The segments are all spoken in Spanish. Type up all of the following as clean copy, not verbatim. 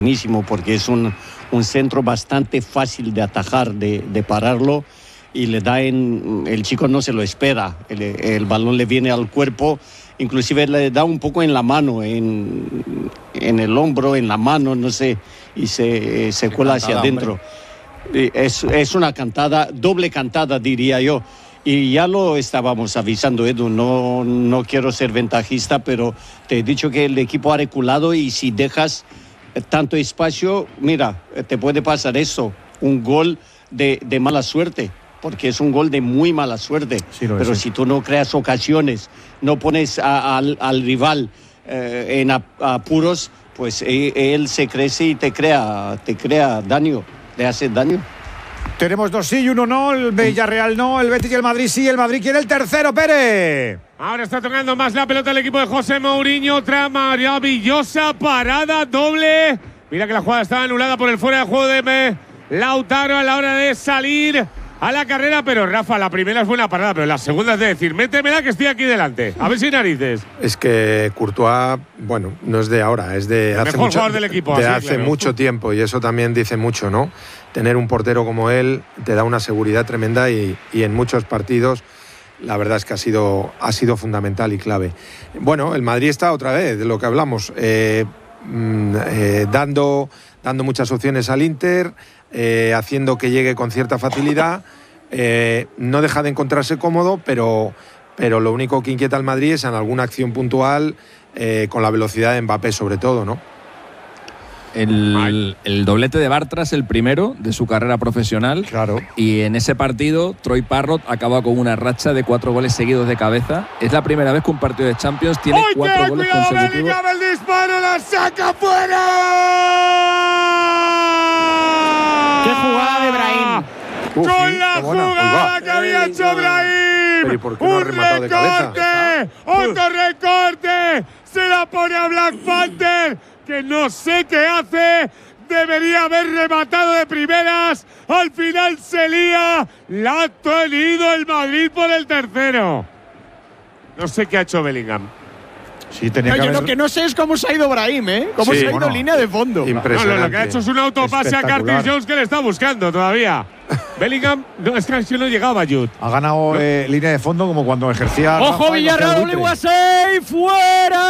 buenísimo porque es un centro bastante fácil de atajar, de pararlo, y le da el chico no se lo espera, el balón le viene al cuerpo, inclusive le da un poco en la mano, en el hombro, en la mano, no sé, y se cuela hacia adentro. Es una cantada, doble cantada diría yo. Y ya lo estábamos avisando, Edu, no quiero ser ventajista, pero te he dicho que el equipo ha reculado y si dejas tanto espacio, mira, te puede pasar eso, un gol de mala suerte, porque es un gol de muy mala suerte. Sí, pero si tú no creas ocasiones, no pones al rival en apuros, pues él se crece y te crea daño, le hace daño. Tenemos 2 sí y 1 no, el Villarreal no, el Betis y el Madrid sí, el Madrid quiere el tercero, Pérez. Ahora está tocando más la pelota el equipo de José Mourinho, otra maravillosa parada doble. Mira que la jugada estaba anulada por el fuera de juego de Lautaro a la hora de salir a la carrera, pero Rafa, la primera es buena parada, pero la segunda es de decir, métemela que estoy aquí delante, a ver si narices. Es que Courtois, bueno, no es de ahora, es de hace mejor jugador del equipo, de hace mucho tiempo, y eso también dice mucho, ¿no? Tener un portero como él te da una seguridad tremenda y en muchos partidos la verdad es que ha sido fundamental y clave. Bueno, el Madrid está otra vez, de lo que hablamos, dando muchas opciones al Inter, haciendo que llegue con cierta facilidad, no deja de encontrarse cómodo, pero lo único que inquieta al Madrid es en alguna acción puntual, con la velocidad de Mbappé sobre todo, ¿no? El doblete de Bartra es el primero de su carrera profesional. Claro. Y en ese partido, Troy Parrott acaba con una racha de 4 goles seguidos de cabeza. Es la primera vez que un partido de Champions tiene 4 goles consecutivos. Bellingham, el disparo, la saca fuera. ¡Qué jugada de Brahim! Con la jugada que había hecho Brahim. Un recorte, otro recorte. Se la pone a Black Panther, que no sé qué hace, debería haber rematado de primeras, al final se lía, la ha tenido el Madrid por el tercero. No sé qué ha hecho Bellingham. Sí, tenía yo lo que no sé es cómo se ha ido Brahim, cómo se ha ido en línea de fondo. Impresionante. No, lo que ha hecho es un autopase a Curtis Jones que le está buscando todavía. Bellingham, no, es que no llegaba, Jude. Ha ganado línea de fondo como cuando ejercía. ¡Ojo, Villarreal, Oliwasei! ¡Fuera!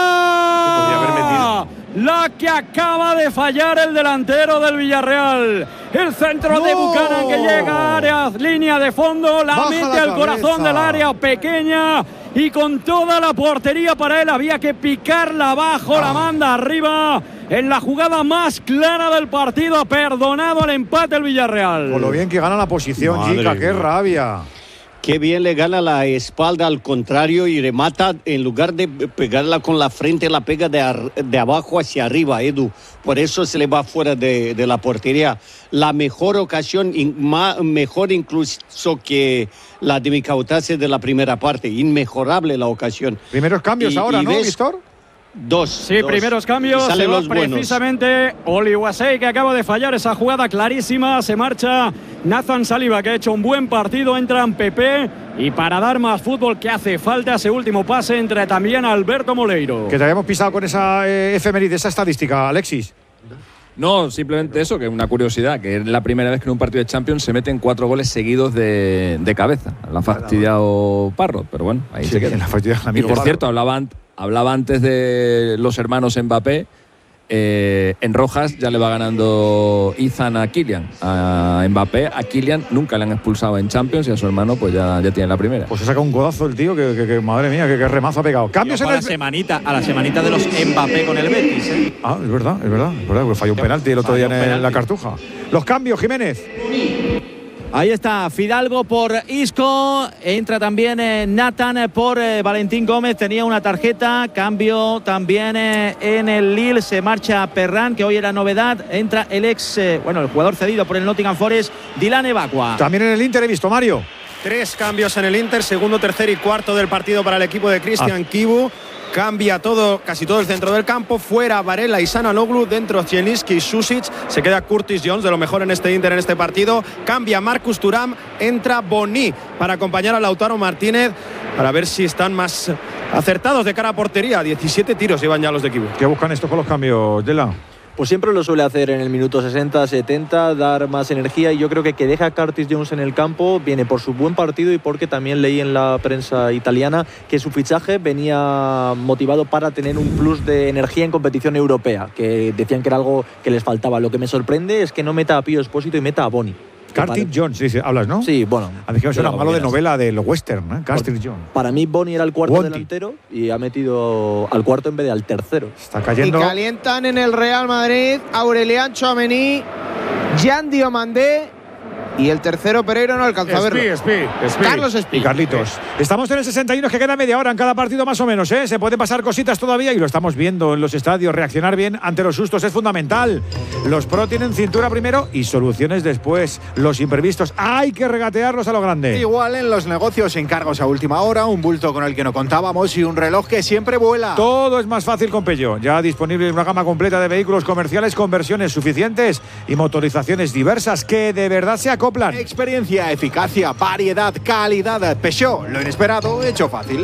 La que acaba de fallar el delantero del Villarreal. El centro de Buchanan que llega a línea de fondo, la mete al corazón del área pequeña y con toda la portería para él había que picarla abajo, la manda arriba. En la jugada más clara del partido ha perdonado el empate el Villarreal. Con lo bien que gana la posición, chica, qué rabia. Qué bien le gana la espalda al contrario y remata, en lugar de pegarla con la frente, la pega de abajo hacia arriba, Edu. Por eso se le va fuera de la portería. La mejor ocasión, mejor incluso que la de Micautase de la primera parte. Inmejorable la ocasión. Primeros cambios ahora, ¿no, Víctor? Dos. Primeros cambios. Se va precisamente Oliwasei, que acaba de fallar esa jugada clarísima. Se marcha Nathan Saliba, que ha hecho un buen partido. Entran Pepe. Y para dar más fútbol que hace falta, ese último pase entre también Alberto Moleiro. Que te habíamos pisado con esa efeméride, esa estadística, Alexis. No, simplemente eso, que es una curiosidad, que es la primera vez que en un partido de Champions se meten 4 goles seguidos de cabeza. La ha fastidiado Parrott, pero bueno, ahí se queda. Y por cierto, hablaba antes de los hermanos Mbappé. En Rojas ya le va ganando Ethan a Kylian. A Mbappé, a Kylian nunca le han expulsado en Champions y a su hermano pues ya tiene la primera. Pues se saca un codazo el tío que madre mía, que remazo ha pegado. Cambios en a la semanita de los Mbappé con el Betis. Ah, es verdad, porque falló un penalti el otro día en la Cartuja. Los cambios, Jiménez. Ahí está Fidalgo por Isco, entra también Nathan por Valentín Gómez, tenía una tarjeta, cambio también en el Lille, se marcha Perrán, que hoy era novedad, entra el el jugador cedido por el Nottingham Forest, Dylan Evacqua. También en el Inter he visto, Mario. 3 cambios en el Inter, segundo, tercer y cuarto del partido para el equipo de Christian Kibu. Cambia casi todo el centro del campo. Fuera Varela y Sanaloglu. Dentro Zielinski y Susic. Se queda Curtis Jones, de lo mejor en este Inter en este partido. Cambia Marcus Thuram. Entra Boni para acompañar a Lautaro Martínez, para ver si están más acertados de cara a portería. 17 tiros llevan ya los de equipo. ¿Qué buscan estos con los cambios, Dela? pues siempre lo suele hacer en el minuto 60-70, dar más energía, y yo creo que deja a Curtis Jones en el campo viene por su buen partido y porque también leí en la prensa italiana que su fichaje venía motivado para tener un plus de energía en competición europea, que decían que era algo que les faltaba. Lo que me sorprende es que no meta a Pío Expósito y meta a Boni. Curtis Jones, sí, hablas, ¿no? Sí, bueno. A mí que me suena malo de novela del western, ¿eh? Curtis Jones. Para mí Boni era el cuarto delantero y ha metido al cuarto en vez de al tercero. Está cayendo. Y calientan en el Real Madrid Aurelian Tchouaméni, Jan Diomandé y el tercero Pereira no alcanza a verlo. Carlos Espí. Y Carlitos. Estamos en el 61, que queda media hora en cada partido más o menos, ¿eh? Se pueden pasar cositas todavía y lo estamos viendo en los estadios. Reaccionar bien ante los sustos es fundamental. Los pro tienen cintura primero y soluciones después. Los imprevistos hay que regatearlos a lo grande. Igual en los negocios, encargos a última hora, un bulto con el que no contábamos y un reloj que siempre vuela. Todo es más fácil con Peugeot. Ya disponible una gama completa de vehículos comerciales con versiones suficientes y motorizaciones diversas que de verdad se acoplan. Experiencia, eficacia, variedad, calidad. Peugeot, lo inesperado hecho fácil.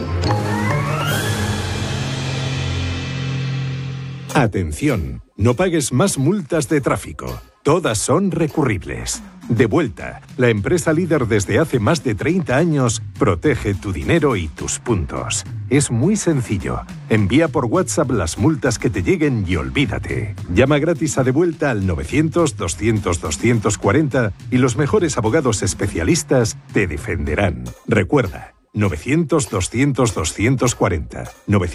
Atención, no pagues más multas de tráfico. Todas son recurribles. Devuelta, la empresa líder desde hace más de 30 años, protege tu dinero y tus puntos. Es muy sencillo. Envía por WhatsApp las multas que te lleguen y olvídate. Llama gratis a Devuelta al 900-200-240 y los mejores abogados especialistas te defenderán. Recuerda, 900-200-240,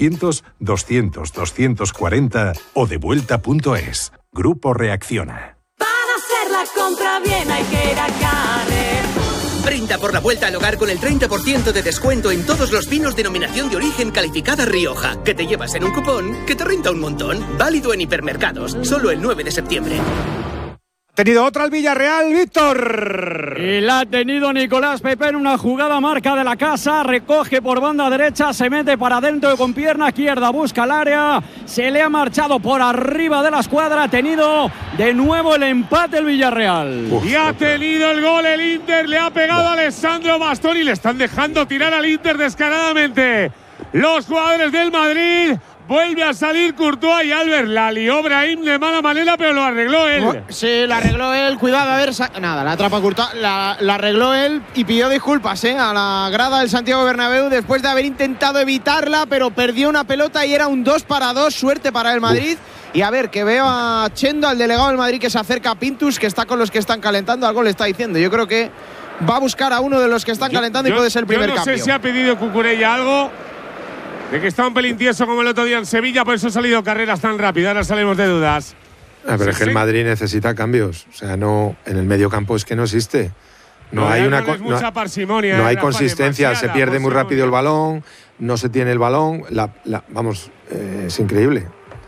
900-200-240 o devuelta.es. Grupo Reacciona. La compra bien hay que ir a Carrer. Brinda por la vuelta al hogar con el 30% de descuento en todos los vinos denominación de origen calificada Rioja, que te llevas en un cupón que te renta un montón. Válido en hipermercados, solo el 9 de septiembre. Tenido otra el Villarreal, Víctor. Y la ha tenido Nicolás Pepe en una jugada marca de la casa. Recoge por banda derecha, se mete para adentro con pierna izquierda, busca el área. Se le ha marchado por arriba de la escuadra. Ha tenido de nuevo el empate el Villarreal. Y ha tenido el gol el Inter. Le ha pegado a Alessandro Bastoni. Le están dejando tirar al Inter descaradamente los jugadores del Madrid. Vuelve a salir Courtois y Albert. La lió Brahim de mala manera, pero lo arregló él. Sí, lo arregló él. Cuidado, a ver. Nada, la atrapa Courtois. La arregló él y pidió disculpas a la grada del Santiago Bernabéu después de haber intentado evitarla, pero perdió una pelota y era un 2-2. Suerte para el Madrid. Y a ver, que veo a Chendo, al delegado del Madrid, que se acerca a Pintus, que está con los que están calentando. Algo le está diciendo. Yo creo que va a buscar a uno de los que están calentando y puede ser el primer cambio. Yo no sé si ha pedido Cucurella algo. De que está un pelín tieso como el otro día en Sevilla, por eso ha salido carreras tan rápidas. Ahora salimos de dudas. Pero es que el Madrid necesita cambios. O sea, no, en el medio campo es que no existe. No hay una mucha parsimonia. No hay consistencia. Se pierde muy rápido el balón. No se tiene el balón. Vamos, es increíble.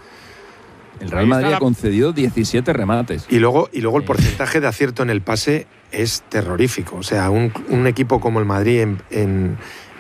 El Real Madrid ha concedido 17 remates. Y luego el porcentaje de acierto en el pase es terrorífico. O sea, un equipo como el Madrid en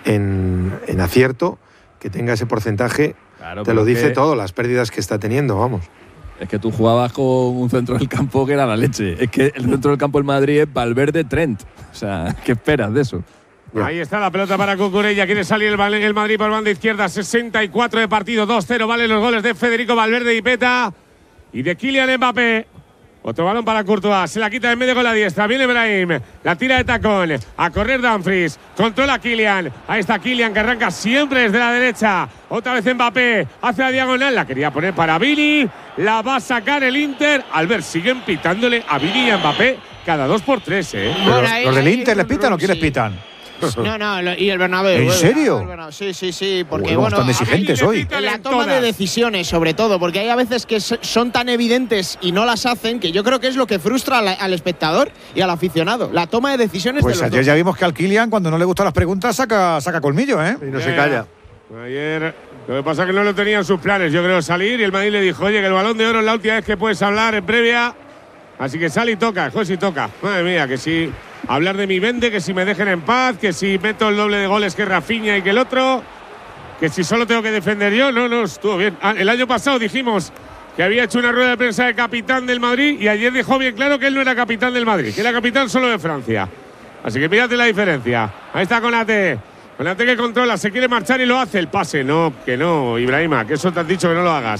acierto, que tenga ese porcentaje, claro, te lo dice todo, las pérdidas que está teniendo, vamos. Es que tú jugabas con un centro del campo que era la leche. Es que el centro del campo del Madrid es Valverde, Trent. O sea, ¿qué esperas de eso? Ahí está la pelota para Cucurella. Quiere salir el Madrid por banda izquierda. 64 de partido, 2-0. Valen los goles de Federico Valverde y Peta y de Kylian Mbappé. Otro balón para Courtois, se la quita en medio con la diestra, viene Brahim, la tira de tacón, a correr Dumfries, controla Kylian, ahí está Kylian que arranca siempre desde la derecha, otra vez Mbappé, hace la diagonal, la quería poner para Vini, la va a sacar el Inter. Albert, siguen pitándole a Vini y a Mbappé cada 2x3, Bueno, ¿los del Inter les pitan o quién les pitan? No, y el Bernabéu. ¿En serio? Sí, porque bueno, están exigentes hoy. En la toma de decisiones, sobre todo, porque hay a veces que son tan evidentes y no las hacen, que yo creo que es lo que frustra al espectador y al aficionado. La toma de decisiones pues de los ayer dos. Ya vimos que al Kylian, cuando no le gustan las preguntas, saca colmillo, ¿eh? Y no se calla. Ayer, lo que pasa es que no lo tenían sus planes, yo creo, salir, y el Madrid le dijo, oye, que el Balón de Oro es la última vez que puedes hablar en previa. Así que sale y toca, José, y toca. Madre mía, que sí. Hablar de mi vende, que si me dejen en paz, que si meto el doble de goles que Rafinha y que el otro, que si solo tengo que defender yo. No, estuvo bien. El año pasado dijimos que había hecho una rueda de prensa de capitán del Madrid y ayer dejó bien claro que él no era capitán del Madrid, que era capitán solo de Francia. Así que fíjate la diferencia. Ahí está Konaté. Konaté que controla, se quiere marchar y lo hace. El pase, no, que no, Ibrahima, que eso te has dicho que no lo hagas.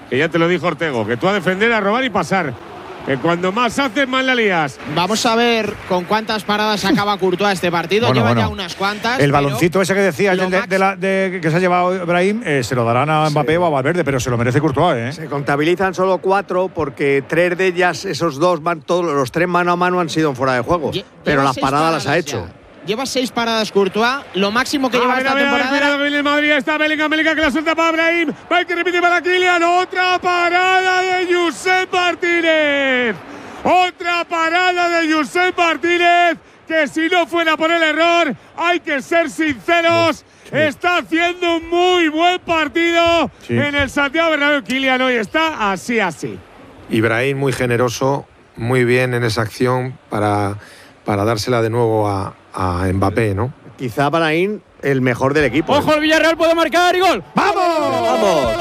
Que ya te lo dijo Ortego, que tú a defender, a robar y pasar. Que cuando más haces, más la lías. Vamos a ver con cuántas paradas acaba Courtois este partido. Lleva ya unas cuantas. El baloncito ese que decías que se ha llevado Ibrahim, se lo darán a Mbappé o a Valverde, pero se lo merece Courtois. Se contabilizan solo 4 porque 3 de ellas, esos 2, los 3 mano a mano han sido en fuera de juego. Pero las paradas las ha hecho. Lleva 6 paradas Courtois, lo máximo que lleva esta temporada. Cuidado que viene el Madrid, está Bellingham que la suelta para Brahim. Va que repite para Kylian. Otra parada de Josep Martínez. Otra parada de Josep Martínez, que si no fuera por el error, hay que ser sinceros, está haciendo un muy buen partido en el Santiago Bernabéu. Kylian hoy está así. Ibrahim muy generoso, muy bien en esa acción para dársela de nuevo a Mbappé, ¿no? Quizá Brahim el mejor del equipo. ¡Ojo, el Villarreal puede marcar y gol! ¡Vamos!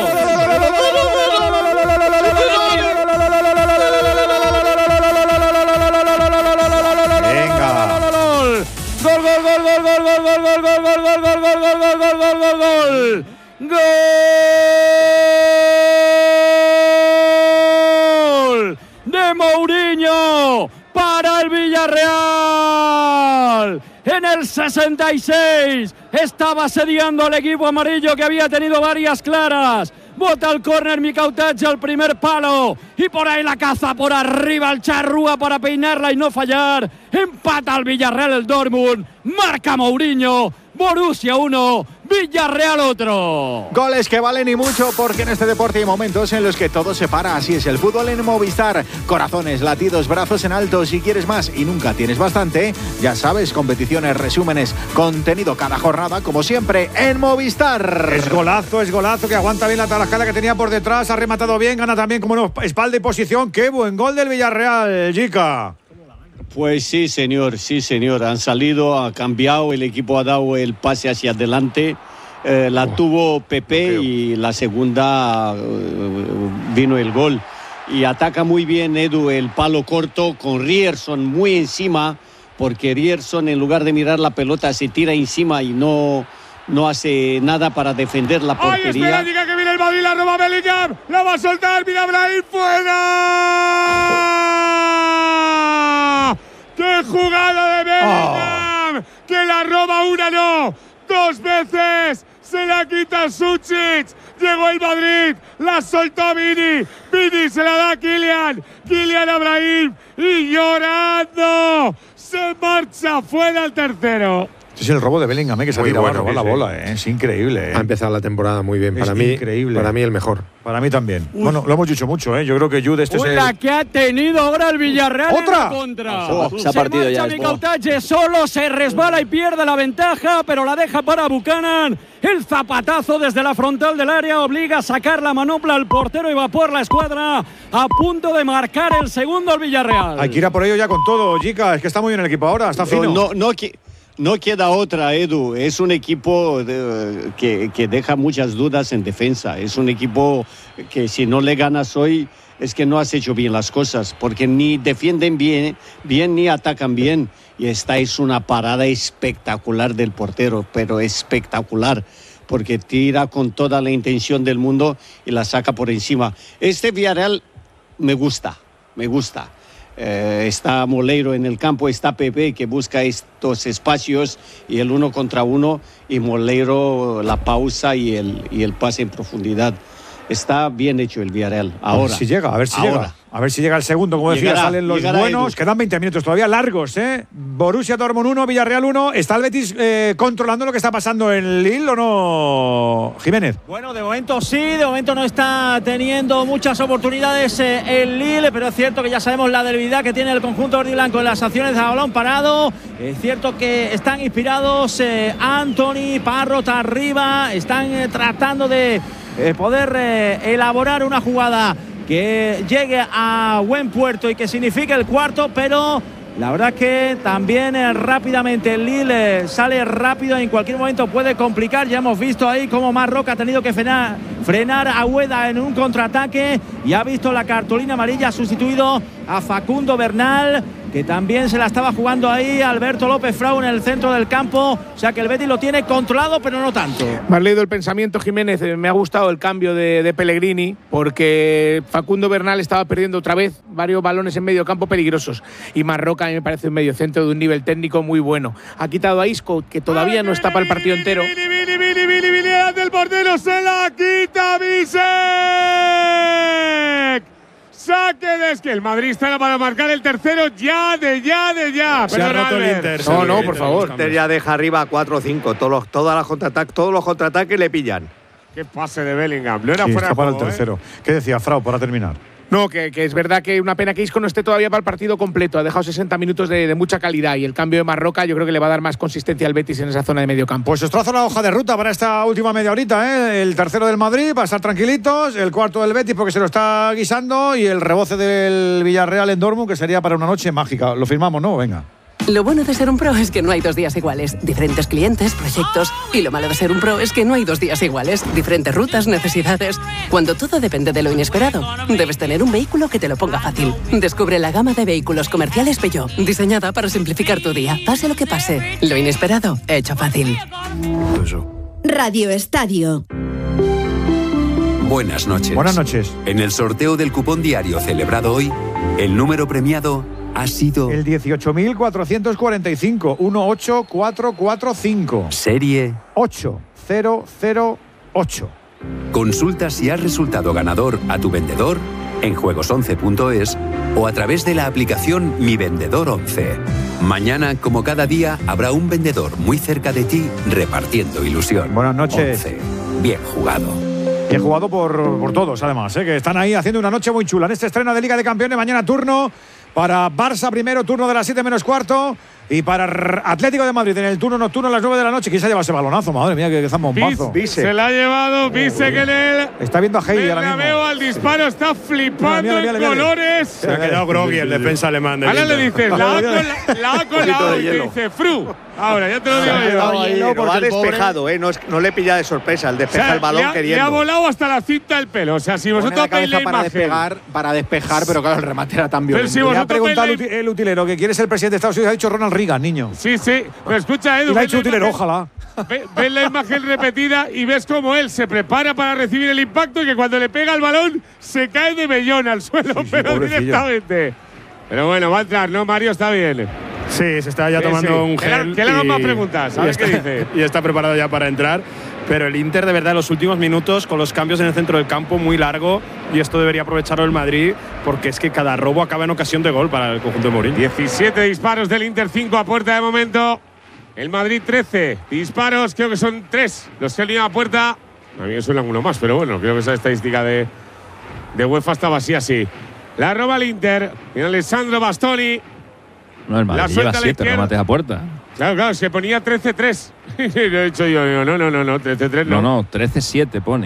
¡Gol de Mourinho para el Villarreal! En el 66 estaba asediando al equipo amarillo, que había tenido varias claras. Bota al córner Mikautach al primer palo y por ahí la caza por arriba al Charrúa para peinarla y no fallar. Empata al Villarreal el Dortmund. Marca Mourinho. Borussia 1, Villarreal otro. Goles que valen y mucho, porque en este deporte hay momentos en los que todo se para. Así es el fútbol en Movistar. Corazones, latidos, brazos en alto. Si quieres más y nunca tienes bastante, ya sabes, competiciones, resúmenes, contenido cada jornada, como siempre, en Movistar. Es golazo, que aguanta bien la tarascada que tenía por detrás. Ha rematado bien, gana también como espalda y posición. ¡Qué buen gol del Villarreal, Jica! Pues sí, señor. Han salido, ha cambiado, el equipo ha dado el pase hacia adelante. La tuvo Pepe y la segunda vino el gol. Y ataca muy bien Edu el palo corto con Ryerson muy encima, porque Ryerson en lugar de mirar la pelota se tira encima y no hace nada para defender la portería. ¡Ay, espera, diga que viene el Madrid, la roba Bellingham! ¡La va a soltar! ¡Mira Brahim fuera! ¡Qué jugada de Bellingham! ¡Que la roba una, no! ¡2 veces! ¡Se la quita Sučić! Llegó el Madrid, la soltó Vini se la da a Kylian a Brahim y llorando se marcha fuera el tercero. Es el robo de Bellingham, que se ha tirado a robar la bola, es increíble. Ha empezado la temporada muy bien, para mí el mejor. Para mí también. Bueno, lo hemos dicho mucho, yo creo que Jude es la que ha tenido ahora el Villarreal. ¡Otra! En la contra. Se ha partido ya. Mikautach solo se resbala y pierde la ventaja, pero la deja para Buchanan. El zapatazo desde la frontal del área obliga a sacar la manopla al portero y va por la escuadra, a punto de marcar el segundo al Villarreal. Hay que ir a por ello ya con todo, Jica, es que está muy bien el equipo ahora, está fino. No queda otra, Edu. Es un equipo que deja muchas dudas en defensa. Es un equipo que si no le ganas hoy es que no has hecho bien las cosas, porque ni defienden bien ni atacan bien. Y esta es una parada espectacular del portero, pero espectacular, porque tira con toda la intención del mundo y la saca por encima. Este Villarreal me gusta. Está Moleiro en el campo, está Pepe que busca estos espacios y el 1 contra 1, y Moleiro la pausa y el pase en profundidad. Está bien hecho el Villarreal. Ahora. A ver si llega el segundo, como decía, salen los buenos. Quedan 20 minutos todavía largos, Borussia Dortmund 1, Villarreal 1. ¿Está el Betis controlando lo que está pasando en Lille o no, Jiménez? Bueno, de momento sí, de momento no está teniendo muchas oportunidades el Lille, pero es cierto que ya sabemos la debilidad que tiene el conjunto verde y blanco en las acciones de balón parado. Es cierto que están inspirados Antony, Parrot arriba, están tratando de poder elaborar una jugada que llegue a buen puerto y que signifique el cuarto, pero la verdad que también rápidamente el Lille sale rápido y en cualquier momento puede complicar. Ya hemos visto ahí cómo Marroca ha tenido que frenar a Ueda en un contraataque y ha visto la cartulina amarilla, ha sustituido a Facundo Bernal. que también se la estaba jugando ahí Alberto López Frau en el centro del campo. O sea que el Betis lo tiene controlado, pero no tanto. Me has leído el pensamiento, Jiménez. Me ha gustado el cambio de Pellegrini, porque Facundo Bernal estaba perdiendo otra vez varios balones en medio campo peligrosos. Y Marroca a mí me parece un medio centro de un nivel técnico muy bueno. Ha quitado a Isco, que todavía no está para el partido entero. Vini, del portero, se la quita Bisek. Saque de Esquel. El Madrid está para marcar el tercero ya. Se ha roto el Inter. No, por favor. El Inter ya deja arriba 4-5. Todos los contraataques le pillan. Qué pase de Bellingham. No era sí, fuera está para juego, el tercero. ¿Qué decía Frau para terminar? No, que es verdad que una pena que Isco no esté todavía para el partido completo. Ha dejado 60 minutos de mucha calidad y el cambio de Marroca yo creo que le va a dar más consistencia al Betis en esa zona de medio campo. Pues os trazo la hoja de ruta para esta última media horita, ¿eh? El tercero del Madrid, para estar tranquilitos. El cuarto del Betis porque se lo está guisando. Y el reboce del Villarreal en Dortmund, que sería para una noche mágica. Lo firmamos, ¿no? Venga. Lo bueno de ser un pro es que no hay 2 días iguales. Diferentes clientes, proyectos. Y lo malo de ser un pro es que no hay 2 días iguales. Diferentes rutas, necesidades. Cuando todo depende de lo inesperado, debes tener un vehículo que te lo ponga fácil. Descubre la gama de vehículos comerciales Peugeot, diseñada para simplificar tu día. Pase lo que pase, lo inesperado, hecho fácil. Radio Estadio. Buenas noches. Buenas noches. En el sorteo del cupón diario celebrado hoy, el número premiado ha sido el 18.445, 18445. Serie 8008. Consulta si has resultado ganador a tu vendedor en juegos11.es o a través de la aplicación Mi Vendedor 11. Mañana, como cada día, habrá un vendedor muy cerca de ti repartiendo ilusión. Buenas noches. 11. Bien jugado. Bien jugado por todos, además, que están ahí haciendo una noche muy chula. En este estreno de Liga de Campeones, mañana turno para Barça primero, turno de las 7 menos cuarto. Y para Atlético de Madrid en el turno nocturno a las 9 de la noche. ¿Quién se lleva ese balonazo? Madre mía, que zambombazo. Se la ha llevado Bisek en el. Está viendo a Heidi ahora mismo. Veo al disparo, está flipando en colores. Se ha quedado groggy el defensa alemán. Ahora le dices la A con la O y te dice Fru. Ahora, ya te lo digo yo. Lo ha despejado, no le pilla de sorpresa. El despeja el balón queriendo. Le ha volado hasta la cinta del pelo. O sea, si vosotros veis la imagen. Para despejar, pero claro, el remate era tan violento. Le ha preguntado el utilero que quiere ser presidente de Estados Unidos. Ha dicho Ronald Reagan, niño. Sí, pero escucha, Edu. Y le ha dicho utilero, ojalá. Ves la imagen repetida y ves cómo él se prepara para recibir el impacto y que cuando le pega el balón se cae de mellón al suelo, pero directamente. Pero bueno, va a entrar, ¿no, Mario? Está bien. Sí, se está ya tomando un gel. Que le hagan más preguntas, a ver qué dice. Y está preparado ya para entrar. Pero el Inter, de verdad, en los últimos minutos, con los cambios en el centro del campo, muy largo. Y esto debería aprovecharlo el Madrid, porque es que cada robo acaba en ocasión de gol para el conjunto de Mourinho. 17 disparos del Inter, 5 a puerta de momento. El Madrid 13 disparos, creo que son 3 los que han ido a puerta. A mí me suena uno más, pero bueno, creo que esa estadística de UEFA estaba así. La roba el Inter. Mira Alessandro Bastoni. No, el Madrid lleva 7 remates a puerta. Claro, se ponía 13-3. Lo he dicho yo, no, 13-3 no. No, 13-7 pone.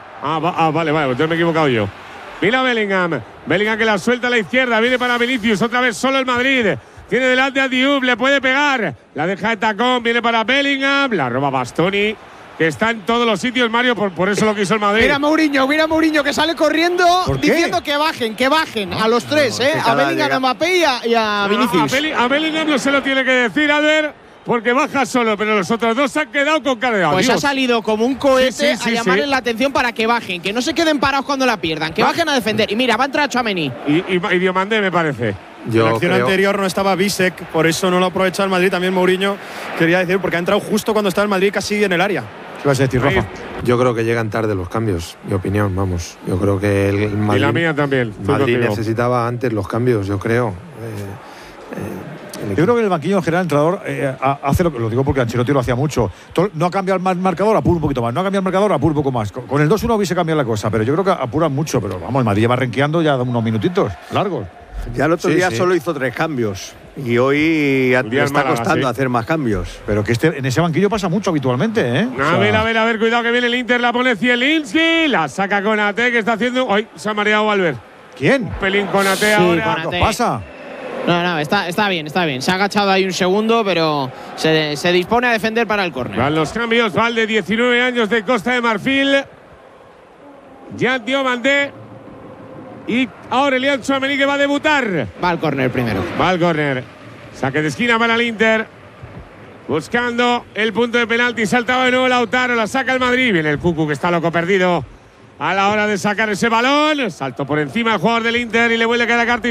Vale, pues yo me he equivocado yo. Mira Bellingham que la suelta a la izquierda, viene para Vinicius, otra vez solo el Madrid. Tiene delante a Diop, le puede pegar. La deja de tacón, viene para Bellingham, la roba Bastoni, que está en todos los sitios, Mario, por eso lo quiso el Madrid. Mira Mourinho que sale corriendo diciendo que bajen a los 3, a Bellingham, a Mbappé y a Vinicius. A Bellingham no se lo tiene que decir, Albert, porque baja solo, pero los otros dos se han quedado con cara de Pues ha salido como un cohete a llamarles la atención para que bajen, que no se queden parados cuando la pierdan, que bajen a defender. Y mira, va a entrar Tchouaméni. Y Diomandé, me parece. En la acción anterior no estaba Bisek, por eso no lo ha aprovechado el Madrid. También Mourinho, quería decir, porque ha entrado justo cuando estaba el Madrid casi en el área. ¿Qué vas a decir, Rafa? Yo creo que llegan tarde los cambios, mi opinión, vamos. Yo creo que el Madrid, y la mía también. Madrid necesitaba antes los cambios, yo creo. Yo creo que en el banquillo en general el entrenador hace lo digo porque Ancelotti lo hacía mucho. No ha cambiado el marcador, apura un poquito más. No ha cambiado el marcador, apura un poco más. Con el 2-1 hubiese cambiado la cosa, pero yo creo que apuran mucho. Pero vamos, el Madrid lleva renqueando ya unos minutitos largos. Ya el otro día solo hizo 3 cambios. Y hoy le está costando hacer más cambios. Pero que en ese banquillo pasa mucho habitualmente, ¿eh? A ver, cuidado que viene el Inter, la pone Zielinski, la saca Konaté, que está haciendo. ¡Ay! Se ha mareado Albert. ¿Quién? Un pelín Konaté ahora. Konaté. ¿Qué pasa? No, está bien. Se ha agachado ahí un segundo, pero se dispone a defender para el córner. Van los cambios, va el de 19 años de Costa de Marfil. Ya Diomandé. Y Aurelian Tchouaméni que va a debutar. Va al córner primero. Va al córner. Saque de esquina para el Inter. Buscando el punto de penalti. Saltaba de nuevo Lautaro. La saca el Madrid. Viene el Cucu que está loco perdido a la hora de sacar ese balón. Saltó por encima el jugador del Inter y le vuelve a caer a Curtis